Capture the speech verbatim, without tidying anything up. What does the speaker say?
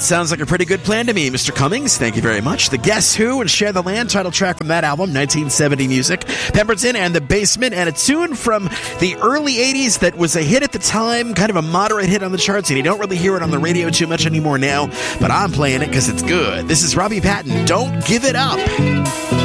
sounds like a pretty good plan to me, Mister Cummings. Thank you very much. The Guess Who and Share the Land, title track from that album, nineteen seventy music. Pemberton and the Basement, and a tune from the early eighties that was a hit at the time, kind of a moderate hit on the charts, and you don't really hear it on the radio too much anymore now, but I'm playing it because it's good. This is Robbie Patton, Don't Give It Up.